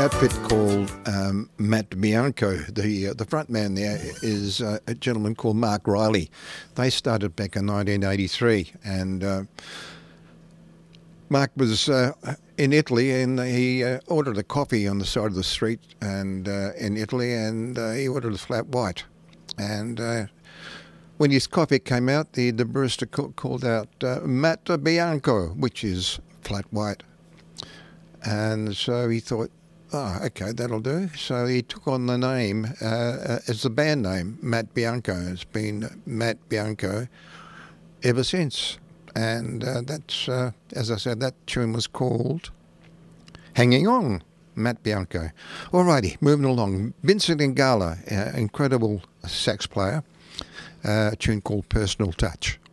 outfit called Matt Bianco. The front man there is a gentleman called Mark Riley. They started back in 1983, and Mark was in Italy, and he ordered a coffee on the side of the street and in Italy, and he ordered a flat white. And when his coffee came out, the barista called out Matt Bianco, which is flat white. And so he thought, oh, okay, that'll do. So he took on the name as the band name, Matt Bianco. It's been Matt Bianco ever since. And that's, as I said, that tune was called Hanging On, Matt Bianco. Alrighty, moving along. Vincent Ingala, incredible sax player, a tune called Personal Touch.